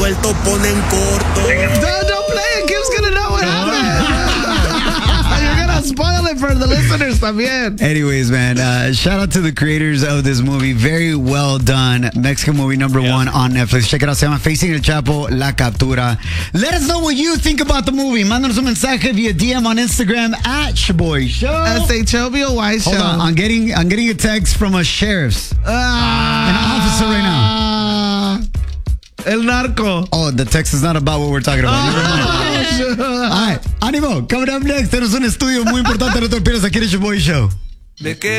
suelto ponen corto. Don't play it. Kim's gonna know what happened. You're gonna spoil it for the listeners también. Anyways, man, shout out to the creators of this movie. Very well done. Mexican movie number one on Netflix. Check it out. Se llama Facing el Chapo, La Captura. Let us know what you think about the movie. Mándanos un mensaje via DM on Instagram at Shaboy Show. SHOBOY Show. Hold on, I'm getting a text from a sheriff's, an officer right now. El narco. Oh, the text is not about what we're talking about. Never mind. All right, ánimo. Coming up next, tenemos un estudio muy importante. No te lo pierdas aquí en el Shaboy Show. ¿De qué?